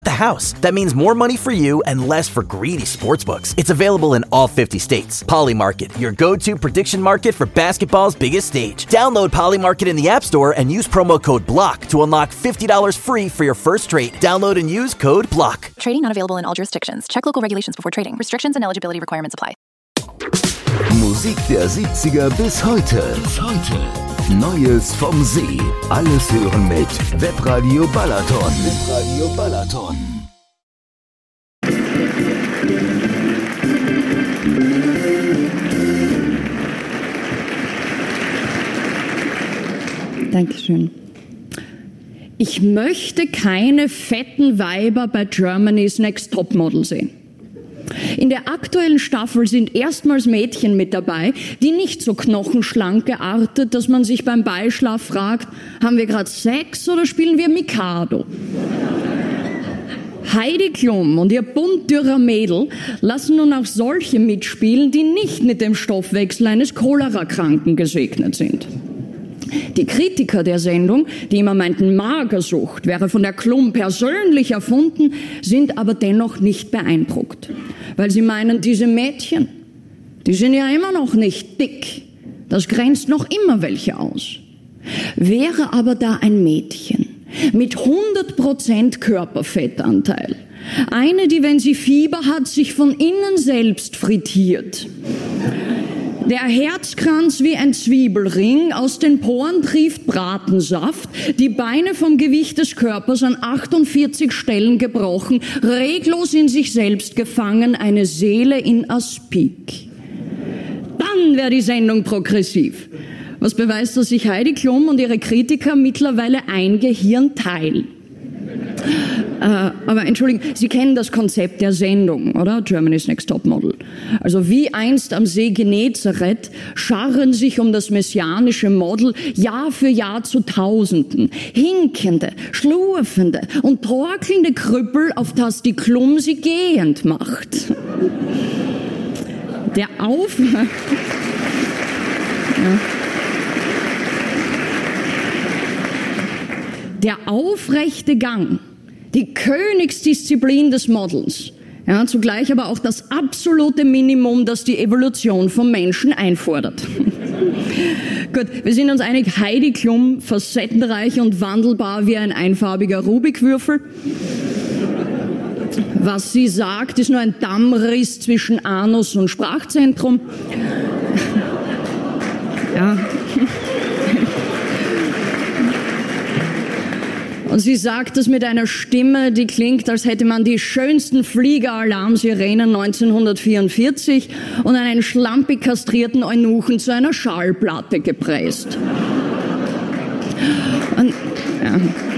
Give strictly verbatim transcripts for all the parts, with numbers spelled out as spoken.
The house. That means more money for you and less for greedy sportsbooks. It's available in all fifty states. Polymarket, your go-to prediction market for basketball's biggest stage. Download Polymarket in the App Store and use promo code BLOCK to unlock fifty dollars free for your first trade. Download and use code BLOCK. Trading not available in all jurisdictions. Check local regulations before trading. Restrictions and eligibility requirements apply. Musik der siebziger bis heute. Bis heute. Neues vom See. Alles hören mit Webradio Balaton. Webradio Balaton. Dankeschön. Ich möchte keine fetten Weiber bei Germany's Next Topmodel sehen. In der aktuellen Staffel sind erstmals Mädchen mit dabei, die nicht so knochenschlank geartet, dass man sich beim Beischlaf fragt, haben wir gerade Sex oder spielen wir Mikado? Heidi Klum und ihr buntdürrer Mädel lassen nun auch solche mitspielen, die nicht mit dem Stoffwechsel eines Cholera-Kranken gesegnet sind. Die Kritiker der Sendung, die immer meinten, Magersucht wäre von der Klum persönlich erfunden, sind aber dennoch nicht beeindruckt. Weil sie meinen, diese Mädchen, die sind ja immer noch nicht dick. Das grenzt noch immer welche aus. Wäre aber da ein Mädchen mit hundert Prozent Körperfettanteil, eine, die, wenn sie Fieber hat, sich von innen selbst frittiert, der Herzkranz wie ein Zwiebelring, aus den Poren trieft Bratensaft, die Beine vom Gewicht des Körpers an achtundvierzig Stellen gebrochen, reglos in sich selbst gefangen, eine Seele in Aspik. Dann wäre die Sendung progressiv. Was beweist, dass sich Heidi Klum und ihre Kritiker mittlerweile ein Gehirn teilen. Äh, aber entschuldigen, Sie kennen das Konzept der Sendung, oder? Germany's Next Topmodel. Also wie einst am See Genezareth scharren sich um das messianische Model Jahr für Jahr zu Tausenden. Hinkende, schlurfende und torkelnde Krüppel, auf das die Klum sie gehend macht. Der Auf... ja. Der aufrechte Gang, die Königsdisziplin des Models, ja, zugleich aber auch das absolute Minimum, das die Evolution vom Menschen einfordert. Gut, wir sind uns einig, Heidi Klum, facettenreich und wandelbar wie ein einfarbiger Rubikwürfel. Was sie sagt, ist nur ein Dammriss zwischen Anus und Sprachzentrum. Ja. Und sie sagt das mit einer Stimme, die klingt, als hätte man die schönsten Fliegeralarmsirenen neunzehnhundertvierundvierzig und einen schlampig kastrierten Eunuchen zu einer Schallplatte gepresst. Und, ja.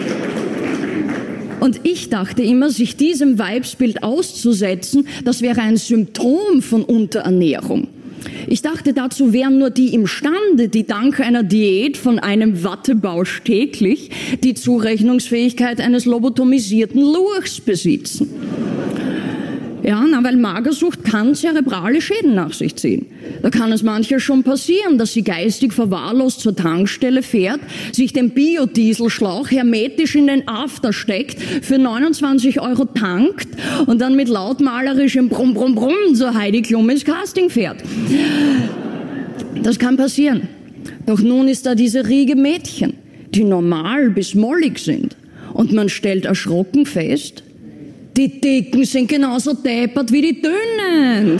Und ich dachte immer, sich diesem Weibsbild auszusetzen, das wäre ein Symptom von Unterernährung. Ich dachte, dazu wären nur die imstande, die dank einer Diät von einem Wattebausch täglich die Zurechnungsfähigkeit eines lobotomisierten Lurchs besitzen. Ja, na, weil Magersucht kann zerebrale Schäden nach sich ziehen. Da kann es mancher schon passieren, dass sie geistig verwahrlost zur Tankstelle fährt, sich den Biodieselschlauch hermetisch in den After steckt, für neunundzwanzig Euro tankt und dann mit lautmalerischem Brumm, Brumm, Brumm zur Heidi Klum ins Casting fährt. Das kann passieren. Doch nun ist da diese Riege Mädchen, die normal bis mollig sind. Und man stellt erschrocken fest, die Dicken sind genauso deppert wie die Dünnen.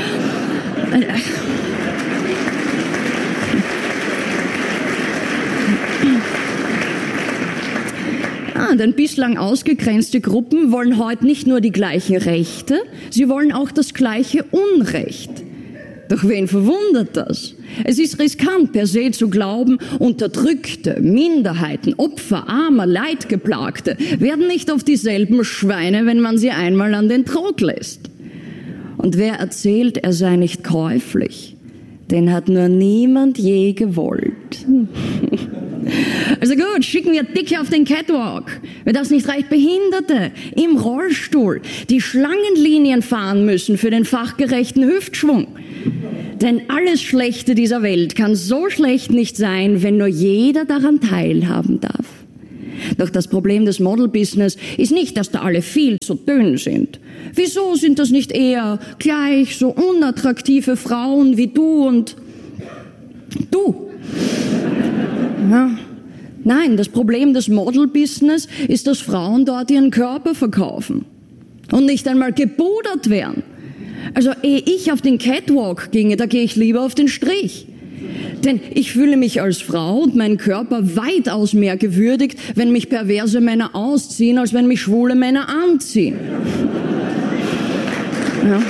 Ah, denn bislang ausgegrenzte Gruppen wollen heute nicht nur die gleichen Rechte, sie wollen auch das gleiche Unrecht. Doch wen verwundert das? Es ist riskant per se zu glauben, Unterdrückte, Minderheiten, Opfer, Armer, Leidgeplagte werden nicht auf dieselben Schweine, wenn man sie einmal an den Trog lässt. Und wer erzählt, er sei nicht käuflich, den hat nur niemand je gewollt. Also gut, schicken wir Dicke auf den Catwalk. Wenn das nicht reicht, Behinderte im Rollstuhl, die Schlangenlinien fahren müssen für den fachgerechten Hüftschwung. Denn alles Schlechte dieser Welt kann so schlecht nicht sein, wenn nur jeder daran teilhaben darf. Doch das Problem des Model-Business ist nicht, dass da alle viel zu dünn sind. Wieso sind das nicht eher gleich so unattraktive Frauen wie du und du? Ja. Nein, das Problem des Model-Business ist, dass Frauen dort ihren Körper verkaufen und nicht einmal gebudert werden. Also ehe ich auf den Catwalk ginge, da gehe ich lieber auf den Strich. Denn ich fühle mich als Frau und meinen Körper weitaus mehr gewürdigt, wenn mich perverse Männer ausziehen, als wenn mich schwule Männer anziehen. Ja.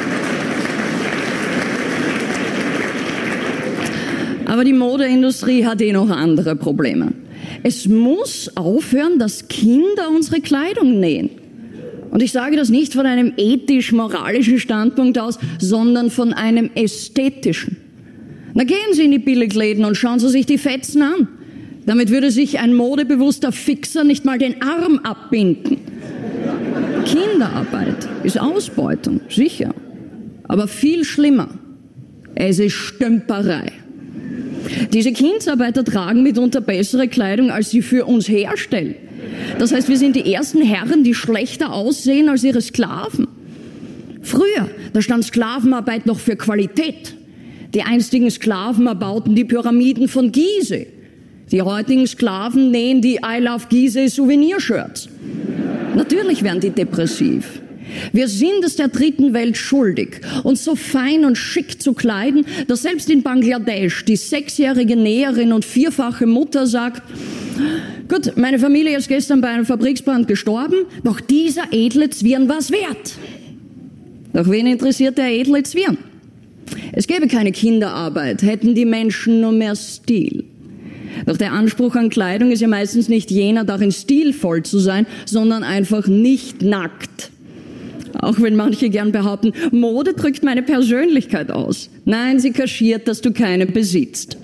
Aber die Modeindustrie hat eh noch andere Probleme. Es muss aufhören, dass Kinder unsere Kleidung nähen. Und ich sage das nicht von einem ethisch-moralischen Standpunkt aus, sondern von einem ästhetischen. Na, gehen Sie in die Billigläden und schauen Sie sich die Fetzen an. Damit würde sich ein modebewusster Fixer nicht mal den Arm abbinden. Kinderarbeit ist Ausbeutung, sicher. Aber viel schlimmer. Es ist Stümperei. Diese Kindsarbeiter tragen mitunter bessere Kleidung, als sie für uns herstellen. Das heißt, wir sind die ersten Herren, die schlechter aussehen als ihre Sklaven. Früher, da stand Sklavenarbeit noch für Qualität. Die einstigen Sklaven erbauten die Pyramiden von Gizeh. Die heutigen Sklaven nähen die I Love Gizeh Souvenirshirts. Natürlich werden die depressiv. Wir sind es der dritten Welt schuldig, uns so fein und schick zu kleiden, dass selbst in Bangladesch die sechsjährige Näherin und vierfache Mutter sagt, gut, meine Familie ist gestern bei einem Fabriksbrand gestorben, doch dieser edle Zwirn war's wert. Doch wen interessiert der edle Zwirn? Es gäbe keine Kinderarbeit, hätten die Menschen nur mehr Stil. Doch der Anspruch an Kleidung ist ja meistens nicht jener, darin stilvoll zu sein, sondern einfach nicht nackt. Auch wenn manche gern behaupten, Mode drückt meine Persönlichkeit aus. Nein, sie kaschiert, dass du keine besitzt.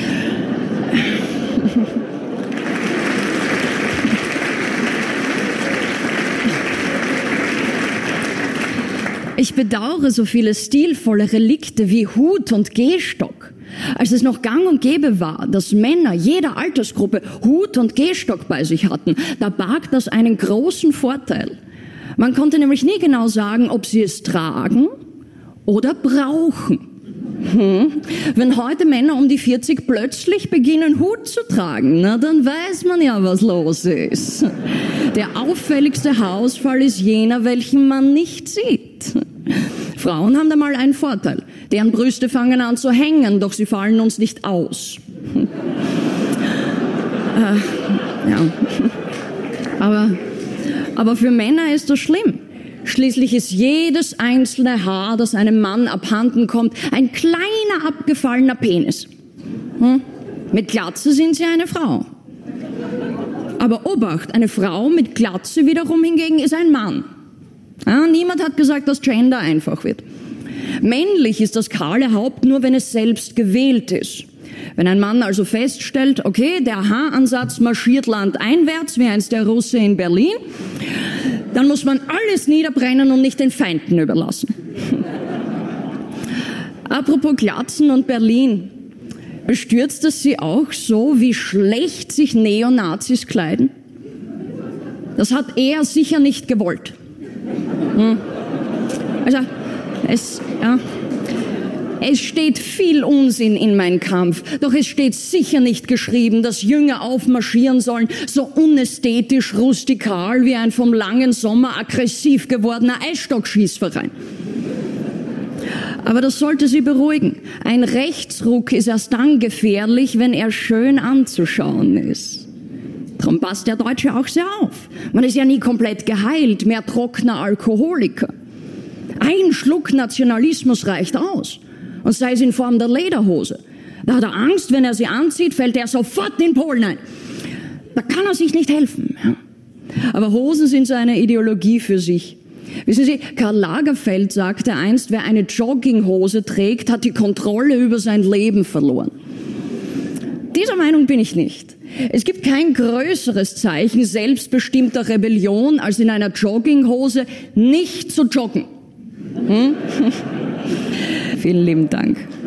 Ich bedauere so viele stilvolle Relikte wie Hut und Gehstock. Als es noch gang und gäbe war, dass Männer jeder Altersgruppe Hut und Gehstock bei sich hatten, da barg das einen großen Vorteil. Man konnte nämlich nie genau sagen, ob sie es tragen oder brauchen. Hm. Wenn heute Männer um die vierzig plötzlich beginnen, Hut zu tragen, na, dann weiß man ja, was los ist. Der auffälligste Haarausfall ist jener, welchen man nicht sieht. Frauen haben da mal einen Vorteil. Deren Brüste fangen an zu hängen, doch sie fallen uns nicht aus. äh, ja. Aber, aber für Männer ist das schlimm. Schließlich ist jedes einzelne Haar, das einem Mann abhanden kommt, ein kleiner abgefallener Penis. Hm? Mit Glatze sind sie eine Frau. Aber Obacht, eine Frau mit Glatze wiederum hingegen ist ein Mann. Ja, niemand hat gesagt, dass Gender einfach wird. Männlich ist das kahle Haupt nur, wenn es selbst gewählt ist. Wenn ein Mann also feststellt, okay, der Haaransatz marschiert landeinwärts, wie einst der Russe in Berlin, dann muss man alles niederbrennen und nicht den Feinden überlassen. Apropos Glatzen und Berlin. Bestürzt es Sie auch so, wie schlecht sich Neonazis kleiden? Das hat er sicher nicht gewollt. Hm. Also, es, ja, es steht viel Unsinn in Mein Kampf, doch es steht sicher nicht geschrieben, dass Jünger aufmarschieren sollen, so unästhetisch rustikal wie ein vom langen Sommer aggressiv gewordener Eisstockschießverein. Aber das sollte Sie beruhigen. Ein Rechtsruck ist erst dann gefährlich, wenn er schön anzuschauen ist. Darum passt der Deutsche auch sehr auf. Man ist ja nie komplett geheilt, mehr trockener Alkoholiker. Ein Schluck Nationalismus reicht aus. Und sei es in Form der Lederhose. Da hat er Angst, wenn er sie anzieht, fällt er sofort in Polen ein. Da kann er sich nicht helfen. Aber Hosen sind so eine Ideologie für sich. Wissen Sie, Karl Lagerfeld sagte einst, wer eine Jogginghose trägt, hat die Kontrolle über sein Leben verloren. Dieser Meinung bin ich nicht. Es gibt kein größeres Zeichen selbstbestimmter Rebellion, als in einer Jogginghose nicht zu joggen. Hm? Vielen lieben Dank.